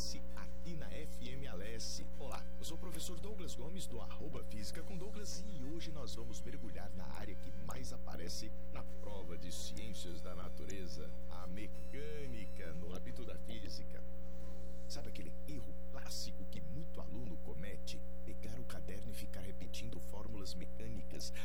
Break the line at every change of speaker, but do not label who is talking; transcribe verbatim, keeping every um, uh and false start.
acontece aqui na F M Alesse. Olá, eu sou o professor Douglas Gomes do arroba Física com Douglas e hoje nós vamos mergulhar na área que mais aparece na prova de ciências da natureza, a mecânica no âmbito da física. Sabe aquele erro clássico que muito aluno comete? Pegar o caderno e ficar repetindo fórmulas mecânicas